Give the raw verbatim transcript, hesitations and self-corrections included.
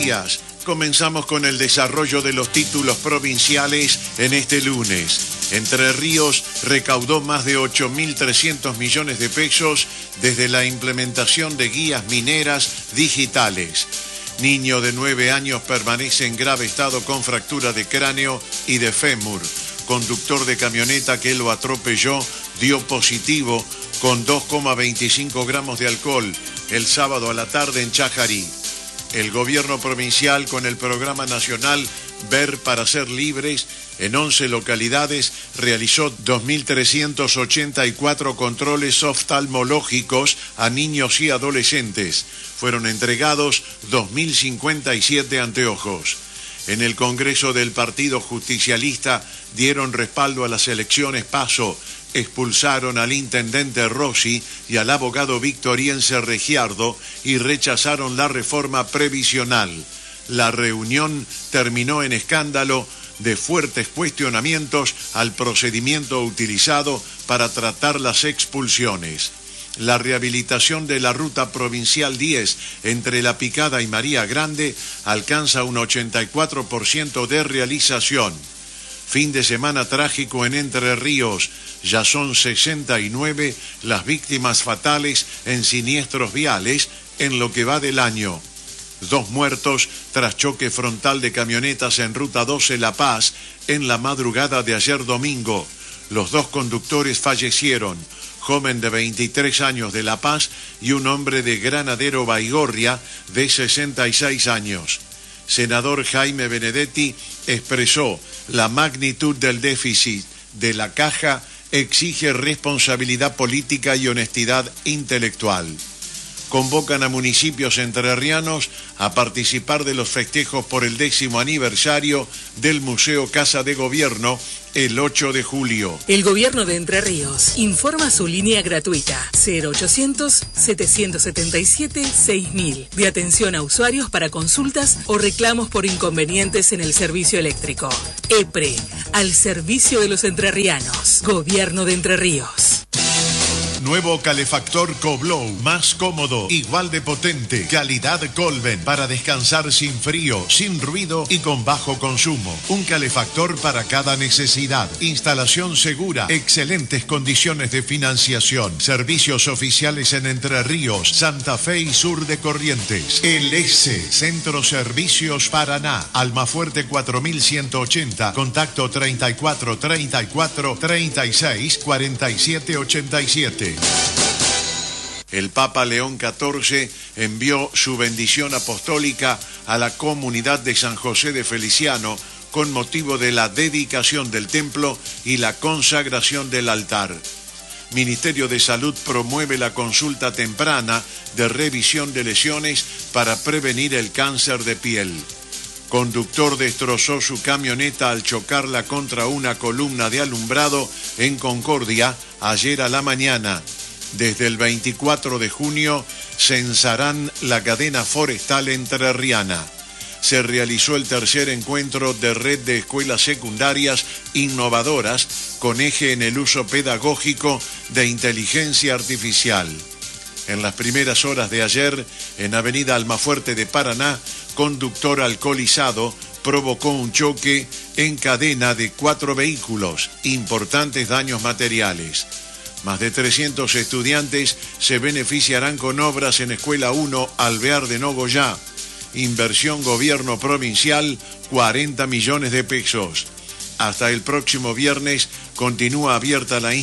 días. Comenzamos con el desarrollo de los títulos provinciales en este lunes. Entre Ríos recaudó más de ocho mil trescientos millones de pesos desde la implementación de guías mineras digitales. Niño de nueve años permanece en grave estado con fractura de cráneo y de fémur. Conductor de camioneta que lo atropelló dio positivo con dos coma veinticinco gramos de alcohol el sábado a la tarde en Chajarí. El gobierno provincial, con el programa nacional Ver para Ser Libres, en once localidades realizó dos mil trescientos ochenta y cuatro controles oftalmológicos a niños y adolescentes. Fueron entregados dos mil cincuenta y siete anteojos. En el Congreso del Partido Justicialista dieron respaldo a las elecciones PASO, expulsaron al intendente Rossi y al abogado victoriense Regiardo y rechazaron la reforma previsional. La reunión terminó en escándalo de fuertes cuestionamientos al procedimiento utilizado para tratar las expulsiones. La rehabilitación de la ruta provincial diez entre La Picada y María Grande alcanza un ochenta y cuatro por ciento de realización. Fin de semana trágico en Entre Ríos. Ya son sesenta y nueve las víctimas fatales en siniestros viales en lo que va del año. Dos muertos tras choque frontal de camionetas en Ruta doce La Paz en la madrugada de ayer domingo. Los dos conductores fallecieron, joven de veintitrés años de La Paz y un hombre de Granadero Baigorria de sesenta y seis años. Senador Jaime Benedetti expresó la magnitud del déficit de la Caja exige responsabilidad política y honestidad intelectual. Convocan a municipios entrerrianos a participar de los festejos por el décimo aniversario del Museo Casa de Gobierno el ocho de julio. El Gobierno de Entre Ríos informa su línea gratuita cero ochocientos, setecientos setenta y siete, seis mil de atención a usuarios para consultas o reclamos por inconvenientes en el servicio eléctrico. EPRE, al servicio de los entrerrianos. Gobierno de Entre Ríos. Nuevo calefactor Coblow, más cómodo, igual de potente, calidad Colven, para descansar sin frío, sin ruido y con bajo consumo. Un calefactor para cada necesidad. Instalación segura, excelentes condiciones de financiación. Servicios oficiales en Entre Ríos, Santa Fe y sur de Corrientes. El S, Centro Servicios Paraná, Almafuerte cuatro mil ciento ochenta, contacto treinta y cuatro, treinta y cuatro, treinta y seis, cuarenta y siete, ochenta y siete. El Papa León catorce envió su bendición apostólica a la comunidad de San José de Feliciano con motivo de la dedicación del templo y la consagración del altar. Ministerio de Salud promueve la consulta temprana de revisión de lesiones para prevenir el cáncer de piel. Conductor destrozó su camioneta al chocarla contra una columna de alumbrado en Concordia ayer a la mañana. Desde el veinticuatro de junio censarán la cadena forestal entrerriana. Se realizó el tercer encuentro de red de escuelas secundarias innovadoras con eje en el uso pedagógico de inteligencia artificial. En las primeras horas de ayer, en Avenida Almafuerte de Paraná, conductor alcoholizado provocó un choque en cadena de cuatro vehículos, importantes daños materiales. Más de trescientos estudiantes se beneficiarán con obras en Escuela uno Alvear de Nogoyá. Inversión gobierno provincial, cuarenta millones de pesos. Hasta el próximo viernes continúa abierta la